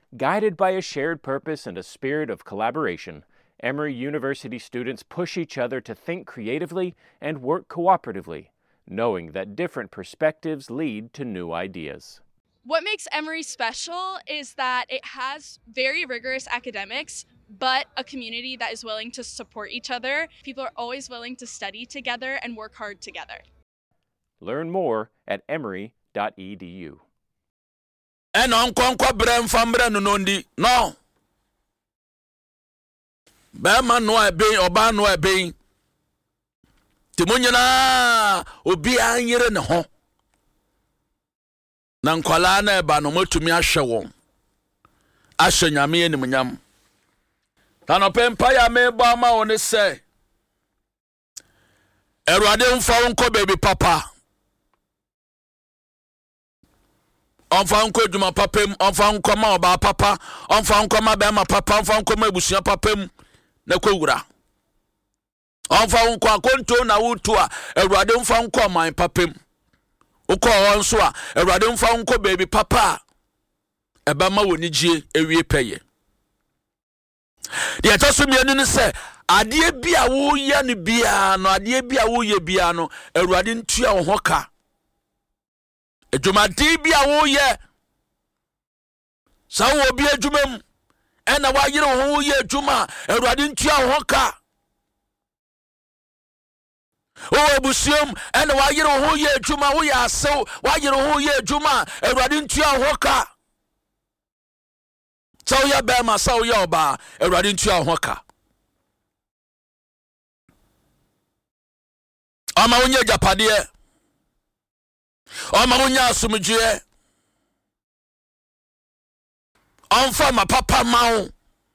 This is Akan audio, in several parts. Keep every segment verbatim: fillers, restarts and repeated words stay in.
Guided by a shared purpose and a spirit of collaboration, Emory University students push each other to think creatively and work cooperatively, knowing that different perspectives lead to new ideas. What makes Emory special is that it has very rigorous academics, but a community that is willing to support each other. People are always willing to study together and work hard together. Learn more at emory dot e d u. And on Conqua Brem Fambre Nundi, no. Bama no a bay or ban no a bay. Timunyana Obia yere ne ho. Nankwala na ba no motumi ahwe won. Ahwe nyame enim nyam. Tanope mpa ya me ba ma woni se. Erwade mfa wonko baby papa. Onfa nko djuma papem, onfa nko ma oba papa, onfa nko ma be ma papa, onfa nko ma ebusua papem na kwewura. Onfa nko akonto na wutu a Erwade mfa nko man papem. Uko onso a Erwade mfa nko baby papa. Eba ma woni gie ewie peye. De atoso mienu ne se ade bia wo ye ne bia no ade bia wo ye bia no Erwade ntua wo hoka. Ejumadi bia wo ye sa wo bia ejumam ena wa yire wo ye ejuma Erwade ntua wo hoka. O ebusium ena wa yire wo ye ejuma wo ya asew wa yire wo ye ejuma Erwade ntua wo hoka. So ya be ma so ya oba Erwade ntua wo hoka. Ama wonye japade Oma unya asumjue onfa ma papa mawo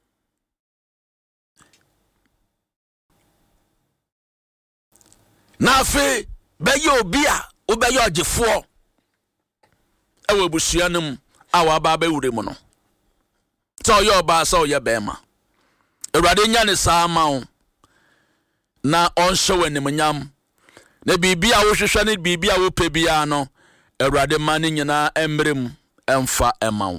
na afi beye obi a obeye ogefo ewe busuanum awa ba ba wure mu no so yo ba so ye be ma Erwade nya ne saa mawo na onhwe wanim nyam na bibia wo hwehwe ne bibia wo pe bia no Erwade mane nyina emrem emfa emawo.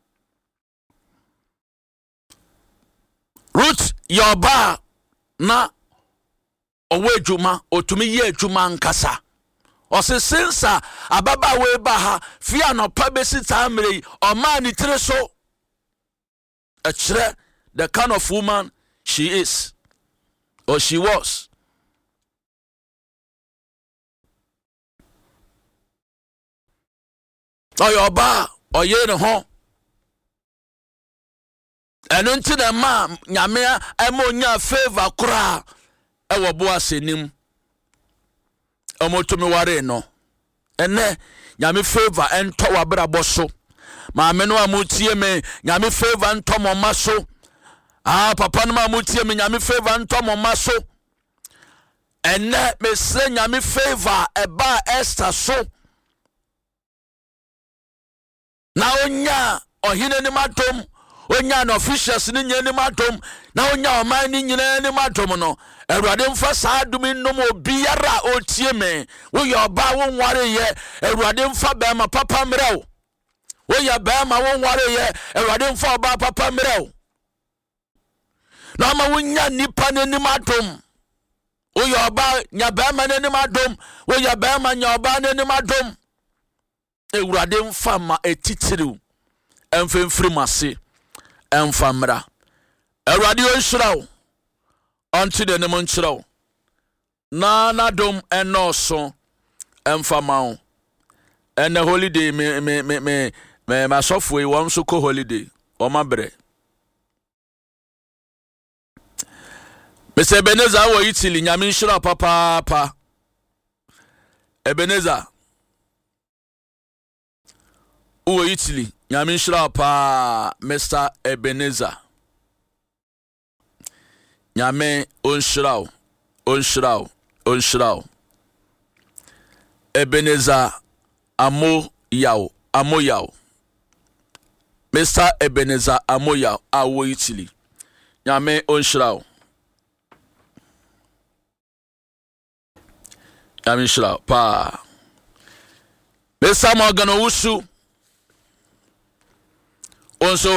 Ruth yoba na owedwuma otumi ye adwuma nkasa osisensa ababa we ba ha fia no pa besi tamre o ma ni tire so a kire the kind of woman she is or she was. Oyoba oye ne ho eno nti na ma nyame emo nya favor kura e wo bo asenim omotumi ware no ene nyame favor ento wabra boso ma me no amutie me nyame favor ento mo maso ah papa no amutie me nyame favor ento mo maso ene me se nyame favor eba Esther so na onya ohine ni matom onya no officials ni nyane matom na onya oman ni nyane ni matom no Erwade mfa saa dumi nom obiara otie me wo ye oba wo nware ye Erwade mfa ba ma papa mrew wo ye ba ma wo nware ye Erwade mfa oba papa mrew na ma wonya nipa ni ni matom wo ye oba nya ba ma ni matom wo ye ba ma nya oba ni matom Erwade mfa ma etitiriw emfemfiri mase emfa mra Erwade onhyiraw onti de ne monkyiraw na na dom enoso emfa mawo ene holiday me me me me me masofo e won so ko holiday o mabre Mister Ebenezer wo Italy nyame nhyira papa pa Ebenezer wo Italy nyame nhyira pa Mister Ebenezer nyame onhyiraw onhyiraw onhyiraw Ebenezer amo yaw amo yaw Mister Ebenezer amo yaw awo Italy nyame onhyiraw nyame nhyiraw pa Mister Morgan Owusu onso